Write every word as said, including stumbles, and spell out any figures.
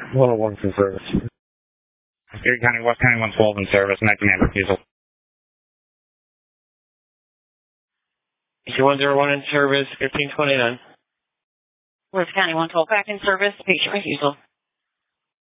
one oh one's in service. Erie County, West County one twelve in service, night command refusal. one oh one in service, fifteen twenty-nine. West County one twelve back in service, patient refusal.